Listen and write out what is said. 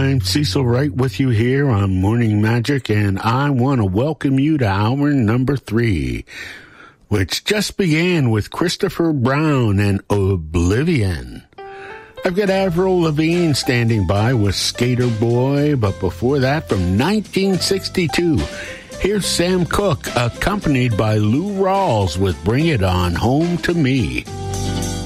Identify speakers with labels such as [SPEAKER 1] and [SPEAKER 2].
[SPEAKER 1] I'm Cecil Wright with you here on Morning Magic, and I want to welcome you to hour number 3, which just began with Christopher Brown and Oblivion. I've got Avril Lavigne standing by with Skater Boy, but before that, from 1962, here's Sam Cooke, accompanied by Lou Rawls with Bring It On Home to Me.